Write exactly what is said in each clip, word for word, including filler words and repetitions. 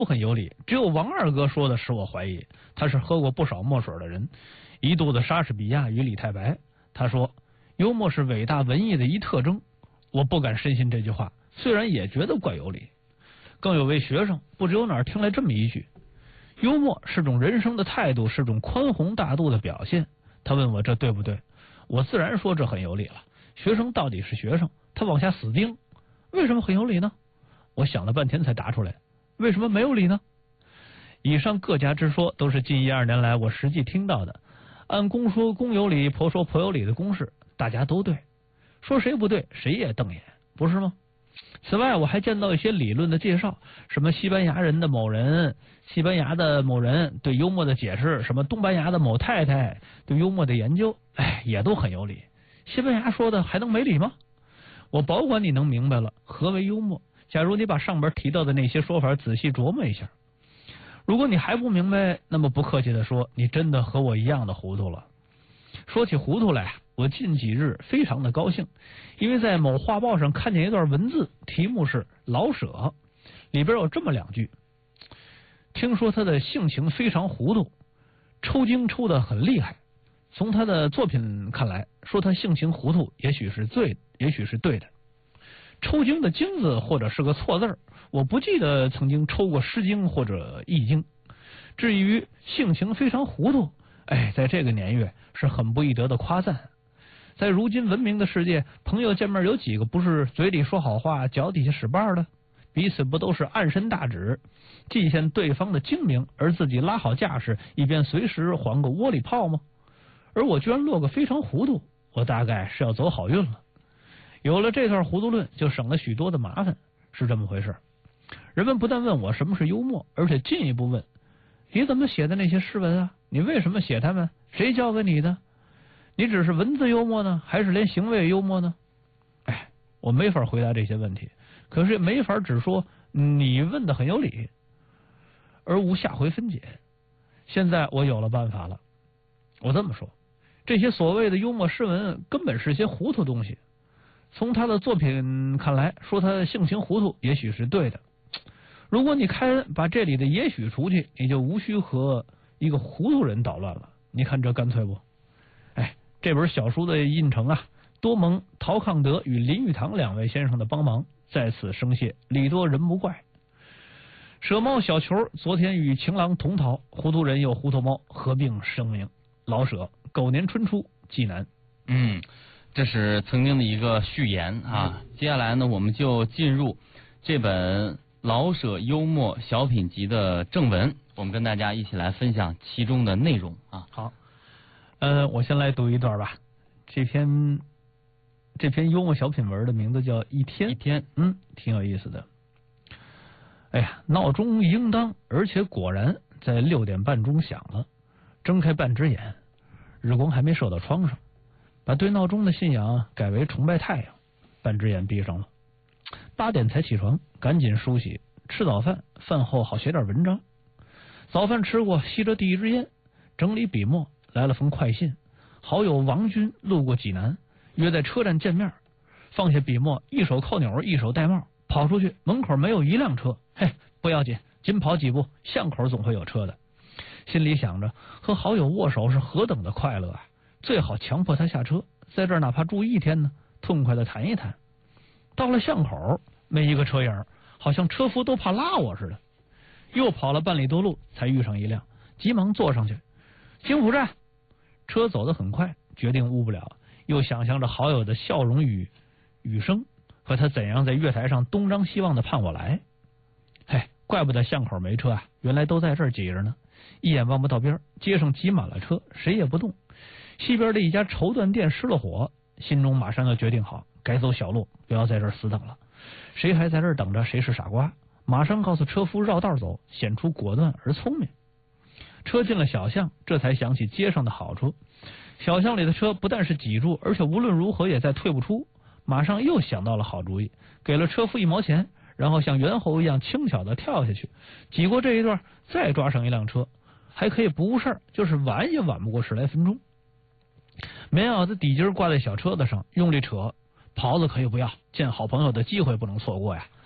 都很有理，只有王二哥说的使我怀疑，他是喝过不少墨水的人，一肚子莎士比亚与李太白。他说幽默是伟大文艺的一特征，我不敢深信这句话，虽然也觉得怪有理。更有位学生不知由哪儿听来这么一句，幽默是种人生的态度，是种宽宏大度的表现。他问我这对不对，我自然说这很有理了。学生到底是学生，他往下死盯，为什么很有理呢？我想了半天才答出来，为什么没有理呢？以上各家之说都是近一二年来我实际听到的，按公说公有理，婆说婆有理的公式，大家都对，说谁不对谁也瞪眼，不是吗？此外，我还见到一些理论的介绍，什么西班牙人的某人，西班牙的某人对幽默的解释，什么东班牙的某太太对幽默的研究，哎，也都很有理。西班牙说的还能没理吗？我保管你能明白了何为幽默，假如你把上边提到的那些说法仔细琢磨一下。如果你还不明白，那么不客气的说，你真的和我一样的糊涂了。说起糊涂来，我近几日非常的高兴，因为在某画报上看见一段文字，题目是老舍，里边有这么两句，听说他的性情非常糊涂，抽筋抽得很厉害。从他的作品看来，说他性情糊涂也许是对，也许是对的。抽筋的筋字或者是个错字，我不记得曾经抽过诗经或者易经。至于性情非常糊涂，哎，在这个年月是很不易得的夸赞。在如今文明的世界，朋友见面有几个不是嘴里说好话，脚底下使绊的？彼此不都是暗伸大指，尽现对方的精明，而自己拉好架势，以便随时还个窝里炮吗？而我居然落个非常糊涂，我大概是要走好运了。有了这段糊涂论，就省了许多的麻烦，是这么回事。人们不但问我什么是幽默，而且进一步问，你怎么写的那些诗文啊？你为什么写他们？谁教给你的？你只是文字幽默呢，还是连行为幽默呢？哎，我没法回答这些问题，可是没法只说你问的很有理，而无下回分解。现在我有了办法了，我这么说，这些所谓的幽默诗文根本是些糊涂东西。从他的作品看来，说他性情糊涂也许是对的。如果你开把这里的也许除去，你就无需和一个糊涂人捣乱了。你看这干脆不？哎，这本小书的印成啊，多蒙陶康德与林语堂两位先生的帮忙，在此声谢，礼多人不怪。舍猫小球昨天与情郎同逃，糊涂人有糊涂猫，合并声明。老舍，狗年春初，济南。 嗯。这是曾经的一个序言啊，接下来呢，我们就进入这本老舍幽默小品集的正文，我们跟大家一起来分享其中的内容啊。 好，呃，我先来读一段吧。这篇这篇幽默小品文的名字叫《一天》， 一天， 嗯，挺有意思的。哎呀，闹钟应当，而且果然在六点半钟响了。睁开半只眼，日光还没射到窗上。把对闹钟的信仰改为崇拜太阳，半只眼闭上了。八点才起床，赶紧梳洗，吃早饭，饭后好写点文章。早饭吃过，吸着第一支烟，整理笔墨，来了封快信。好友王军路过济南，约在车站见面。放下笔墨，一手扣钮，一手戴帽，跑出去。门口没有一辆车，嘿，不要紧，紧跑几步，巷口总会有车的。心里想着，和好友握手是何等的快乐啊！最好强迫他下车，在这儿哪怕住一天呢，痛快的谈一谈。到了巷口，没一个车影，好像车夫都怕拉我似的。又跑了半里多路，才遇上一辆，急忙坐上去。京府站，车走得很快，决定误不了。又想象着好友的笑容与语声，和他怎样在月台上东张西望的盼我来。嘿，怪不得巷口没车啊，原来都在这儿挤着呢。一眼望不到边，街上挤满了车，谁也不动。西边的一家绸缎店失了火，心中马上要决定好，该走小路，不要在这儿死等了。谁还在这儿等着，谁是傻瓜。马上告诉车夫绕道走，显出果断而聪明。车进了小巷，这才想起街上的好处。小巷里的车不但是挤住，而且无论如何也再退不出。马上又想到了好主意，给了车夫一毛钱，然后像猿猴一样轻巧的跳下去，挤过这一段，再抓上一辆车，还可以不误事儿，就是晚也晚不过十来分钟。棉袄子底襟挂在小车子上，用力扯，袍子可以不要，见好朋友的机会不能错过呀。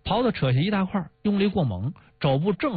袍子扯下一大块，用力过猛，肘部正